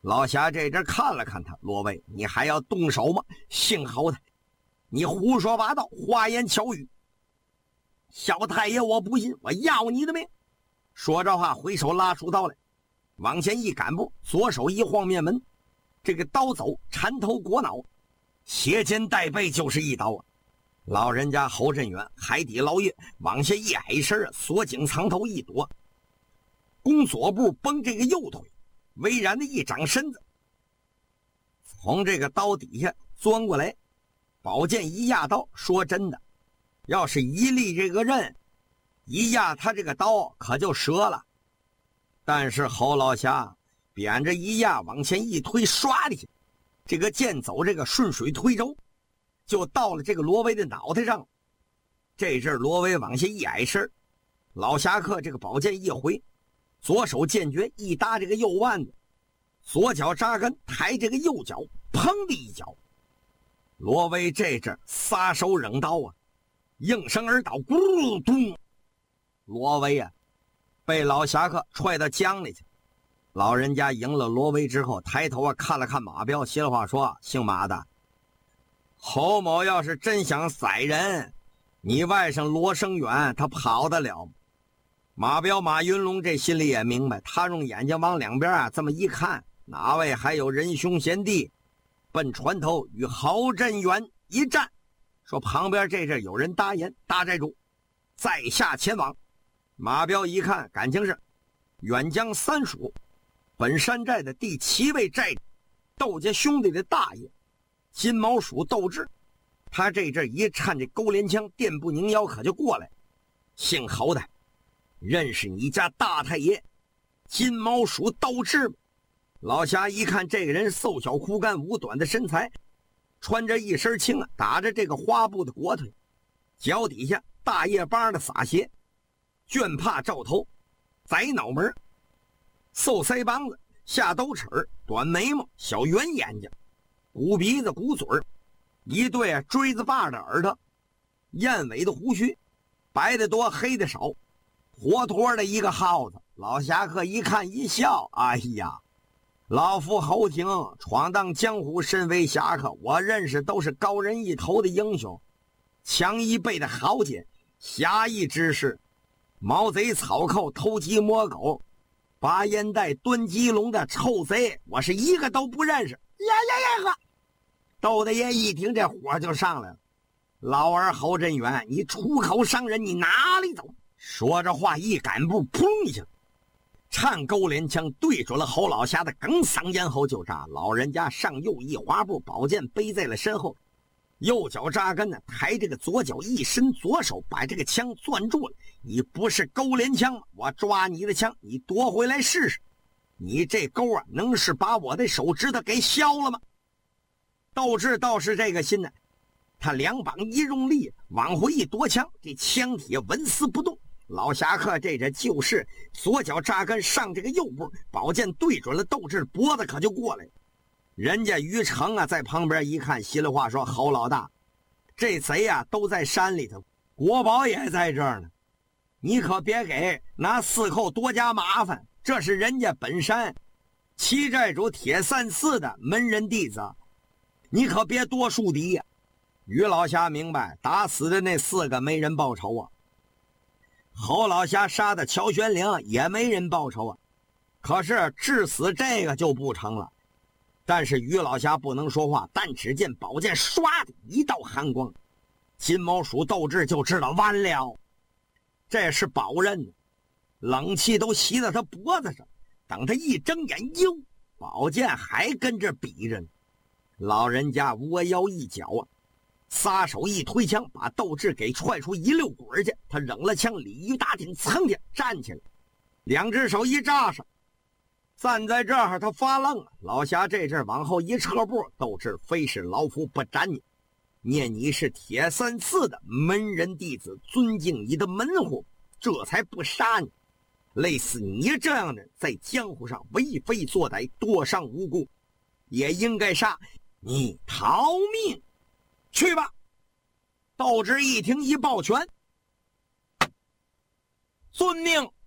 老侠这阵看了看他，罗威，你还要动手吗？幸好他，你胡说八道，花言巧语。小太爷，我不信，我要你的命！说着话，回手拉出刀来，往前一赶步，左手一晃面门，这个刀走缠头裹脑，斜肩带背就是一刀啊！老人家侯振远海底捞月，往下一矮身，锁颈藏头一躲，弓左步绷这个右腿，巍然的一长身子，从这个刀底下钻过来，宝剑一压刀。说真的，要是一立这个刃，一压他这个刀可就折了。但是侯老侠扁着一压，往前一推，唰的去，这个剑走这个顺水推舟，就到了这个罗威的脑袋上。这阵罗威往下一矮身，老侠客这个宝剑一回，左手剑诀一搭这个右腕子，左脚扎根抬这个右脚，砰的一脚。罗威这阵撒手扔刀啊，应声而倒，咕咚！罗威啊，被老侠客踹到江里去。老人家赢了罗威之后，抬头啊看了看马彪，歇了话说：“姓马的，侯某要是真想宰人，你外甥罗生远他跑得了吗？”马彪马云龙这心里也明白，他用眼睛往两边啊这么一看，哪位还有仁兄贤弟，奔船头与侯振远一战，说旁边这阵有人答言，大寨主在下前往。马彪一看，感情是远江三蜀本山寨的第7位寨主，窦家兄弟的大爷金毛鼠窦智。他这阵一颤这勾连枪，电不宁腰可就过来。姓侯的，认识你家大太爷金毛鼠窦智吗？老侠一看这个人瘦小枯干五短的身材，穿着一身青啊，打着这个花布的裹腿，脚底下大叶帮的撒鞋，绢帕罩头，窄脑门，瘦腮帮子，下兜齿，短眉毛，小圆眼睛，鼓鼻子鼓嘴，一对锥子把的耳朵，燕尾的胡须，白的多黑的少，活脱的一个耗子。老侠客一看一笑，哎呀，老夫侯廷闯荡江湖，身为侠客，我认识都是高人一头的英雄，强一辈的豪杰，侠义之士，毛贼草寇，偷鸡摸狗，拔烟袋蹲鸡笼的臭贼，我是一个都不认识。呀呵！窦大爷一听这火就上来了，老儿侯振远，你出口伤人，你哪里走？说着话一赶步，砰一下，颤勾连枪对准了侯老侠的哽嗓咽喉就扎。老人家上右一滑步，宝剑背在了身后，右脚扎根呢，抬这个左脚一伸，左手把这个枪攥住了。你不是勾连枪吗？我抓你的枪，你夺回来试试，你这钩啊，能是把我的手指头给削了吗？窦智倒是这个心呢，他两膀一用力，往回一夺枪，这枪铁纹丝不动。老侠客这就是左脚扎根上这个右步，宝剑对准了窦智脖子，可就过来了。人家于成啊在旁边一看，稀里话说：“侯老大，这贼啊都在山里头，国宝也在这儿呢，你可别给拿四寇多加麻烦，这是人家本山七寨主铁三寺的门人弟子，你可别多树敌呀。”于老侠明白，打死的那4个没人报仇啊，侯老侠杀的乔玄龄也没人报仇啊，可是治死这个就不成了。但是于老侠不能说话，但只见宝剑唰的一道寒光，金毛鼠窦智就知道完了，这是宝刃，冷气都袭到他脖子上。等他一睁眼，哟，宝剑还跟着比着呢。老人家窝腰一脚啊，撒手一推枪，把窦智给踹出一溜滚去。他扔了枪，鲤鱼打挺，噌去站起来，两只手一扎上，站在这儿他发愣啊。老侠这阵往后一撤步，窦智，非是老夫不斩你，念你是铁三寺的门人弟子，尊敬你的门户，这才不杀你。类似你这样的在江湖上为非作歹，多伤无辜，也应该杀。你逃命去吧。窦智一听一抱拳，遵命。